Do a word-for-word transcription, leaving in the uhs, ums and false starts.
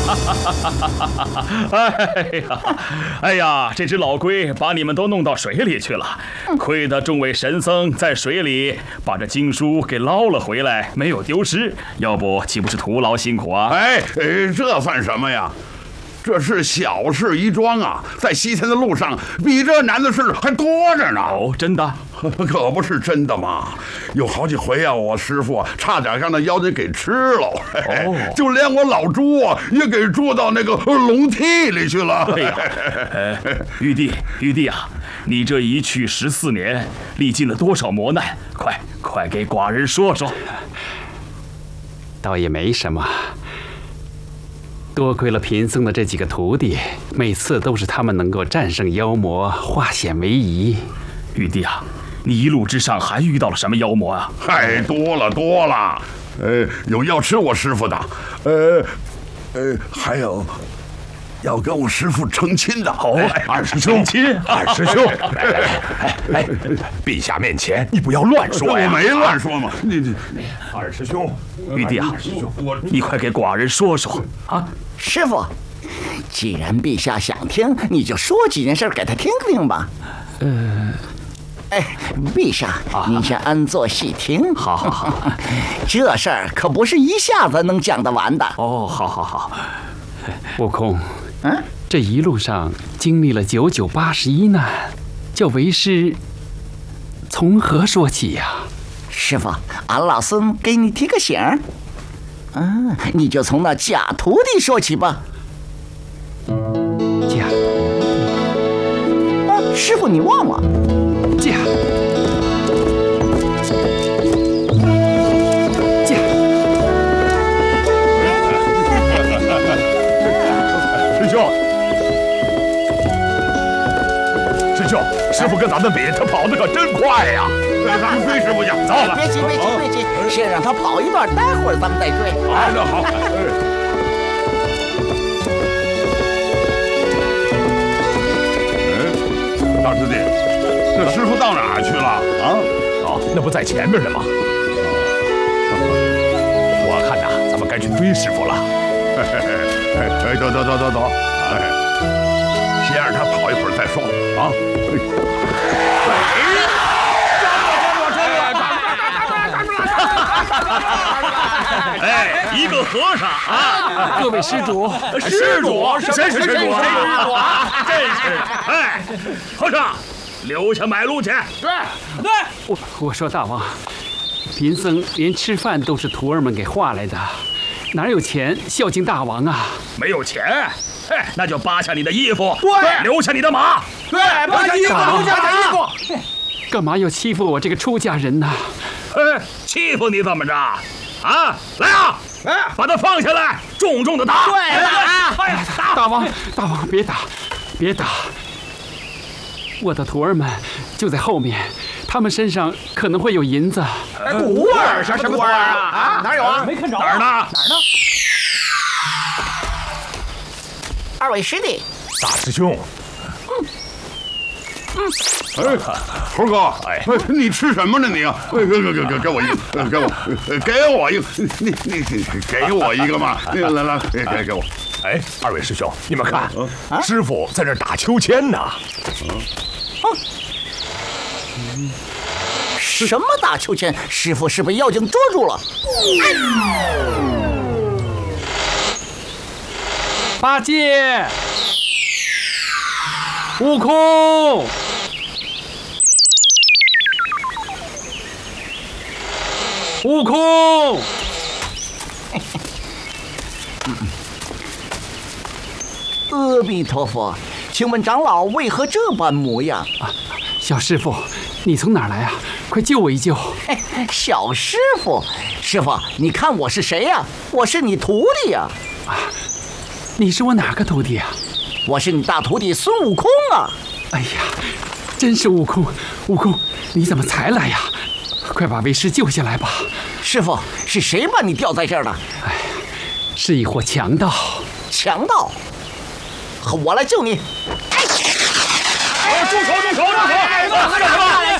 哎呀，哎呀，这只老龟把你们都弄到水里去了，亏得众位神僧在水里把这经书给捞了回来，没有丢失，要不岂不是徒劳辛苦啊？ 哎，这算什么呀？这是小事一桩啊，在西天的路上，比这难的事还多着呢。 哦，真的？ 可不是真的嘛！有好几回啊，我师傅差点让那妖精给吃了，哦，就连我老猪啊也给捉到那个笼屉里去了。 哎呀，呃，玉帝，玉帝啊，你这一去十四年，历尽了多少磨难？快快给寡人说说。 倒也没什么。多亏了贫僧的这几个徒弟，每次都是他们能够战胜妖魔，化险为夷。 玉帝啊，你一路之上还遇到了什么妖魔啊？ 太多了多了，呃，有要吃我师傅的，呃，呃，还有要跟我师傅成亲的。 哦，二师兄，亲，二师兄，哎哎，陛下面前你不要乱说呀！ 我没乱说嘛，你你， 二师兄， 玉帝啊，你快给寡人说说啊！ 师傅，既然陛下想听，你就说几件事给他听听吧。 呃， 哎，陛下，您先安坐细听。 好好好， 这事儿可不是一下子能讲得完的。 哦，好好好。 悟空， 嗯， 这一路上经历了九九八十一难，叫为师从何说起呀？ 师傅，俺老孙给你提个醒儿。啊，你就从那假徒弟说起吧。 假啊，师傅你忘了？ 假假。 师兄，师兄，师傅跟咱们比，他跑得可真快呀！ 咱们追师傅去，走了。 别急，别急，别急，先让他跑一段，待会儿咱们再追。 哎，那好。哎，大师弟，这师傅到哪儿去了啊？ 哦，那不在前面呢吗？我看呐，咱们该去追师傅了。 哎，走走走走走，哎，先让他跑一会儿再说啊。 哎，一个和尚啊！ 各位施主， 施主，谁是施主啊？真是！哎，和尚，留下买路去。 对对，我我说大王，贫僧连吃饭都是徒儿们给化来的，哪有钱孝敬大王啊？ 没有钱？哎，那就扒下你的衣服， 对， 留下你的马。 对，扒下衣服，留下衣服。 干嘛要欺负我这个出家人呢？ 哎，欺负你怎么着？啊，来啊！哎，把他放下来，重重的打！ 对，打！ 哎呀，打！ 大王，大王，别打，别打！我的徒儿们就在后面，他们身上可能会有银子。 徒儿？什么徒儿啊？啊，哪有啊？ 没看着。 哪儿呢？ 哪儿呢？二位师弟， 大师兄。 哎，猴哥，哎，你吃什么呢你？给给给给给我一个，给我给我一个，你你给我一个嘛！来来来，给给给我。 哎，二位师兄，你们看，师傅在这打秋千呢。 什么打秋千？师傅是被妖精捉住了。 八戒，悟空。悟空， 阿弥陀佛，请问长老为何这般模样？ 啊，小师傅，你从哪儿来啊？快救我一救！ 嘿，小师傅，师傅，你看我是谁呀、啊？我是你徒弟呀、 啊！啊，你是我哪个徒弟啊？ 我是你大徒弟孙悟空啊！ 哎呀，真是悟空！悟空，你怎么才来呀？快把为师救下来吧！ 师傅，是谁把你吊在这儿的？ 哎，是一伙强盗。 强盗？我来救你！ 哎，住手！住手！住手！干什么？